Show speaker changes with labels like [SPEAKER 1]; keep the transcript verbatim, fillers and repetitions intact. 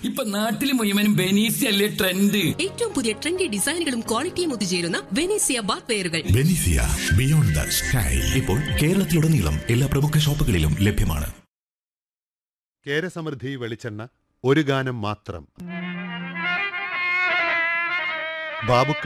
[SPEAKER 1] ഇപ്പൊ നാട്ടില് മുഴുവനും ബെനീസി അല്ലേ ട്രെൻഡ്.
[SPEAKER 2] ഏറ്റവും പുതിയ ട്രെൻഡി ഡിസൈനുകളും ക്വാളിറ്റിയും ഒത്തുചേരുന്ന Venezia Baat വെയറുകൾ.
[SPEAKER 3] Venezia beyond the style ഇപ്പോൾ കേരളത്തിലുടനീളം എല്ലാ പ്രമുഖ ഷോപ്പുകളിലും ലഭ്യമാണ്.
[SPEAKER 4] കേരസമൃദ്ധി വെളിച്ചെണ്ണ ഒരു ഗാനം മാത്രം. ബാബുക്ക